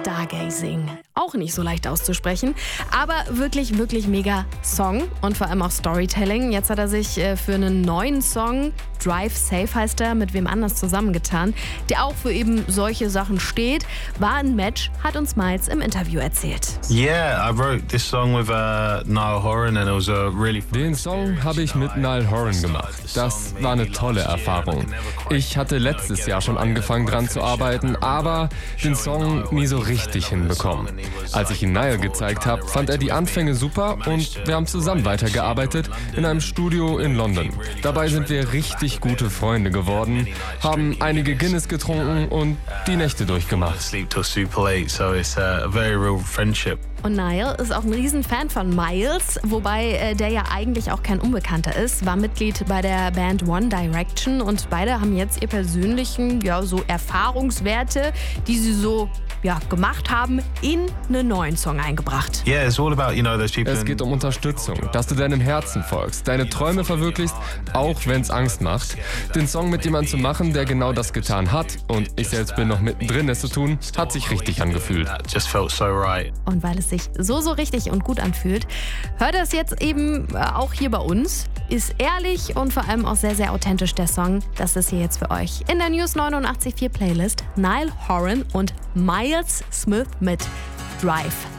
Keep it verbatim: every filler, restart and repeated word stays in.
Stargazing. Auch nicht so leicht auszusprechen, aber wirklich, wirklich mega Song und vor allem auch Storytelling. Jetzt hat er sich für einen neuen Song, Drive Safe heißt er, mit wem anders zusammengetan, der auch für eben solche Sachen steht. War ein Match, hat uns Miles im Interview erzählt. Yeah, I wrote this song with uh, Niall Horan and it was a really fun Den Song habe ich mit Niall Horan gemacht. Das war eine tolle Erfahrung. Ich hatte letztes Jahr schon angefangen dran zu arbeiten, aber den Song nie so richtig hinbekommen. Als ich ihn Niall gezeigt habe, fand er die Anfänge super und wir haben zusammen weitergearbeitet in einem Studio in London. Dabei sind wir richtig gute Freunde geworden, haben einige Guinness getrunken und die Nächte durchgemacht. sleep till super late, so it's a very real friendship. Und Niall ist auch ein Riesenfan von Miles, wobei äh, der ja eigentlich auch kein Unbekannter ist, war Mitglied bei der Band One Direction und beide haben jetzt ihr persönlichen, ja, so Erfahrungswerte, die sie so, ja, gemacht haben, in einen neuen Song eingebracht. Yeah, it's all about, you know, those people. Es geht um Unterstützung, dass du deinem Herzen folgst, deine Träume verwirklichst, auch wenn es Angst macht. Den Song mit jemandem zu machen, der genau das getan hat, und ich selbst bin noch mittendrin, es zu tun, hat sich richtig angefühlt. Just felt so right. Und weil es sich so, so richtig und gut anfühlt, hört das jetzt eben auch hier bei uns. Ist ehrlich und vor allem auch sehr, sehr authentisch der Song. Das ist hier jetzt für euch in der News neunundachtzig Komma vier Playlist. Niall Horan und Miles Smith mit Drive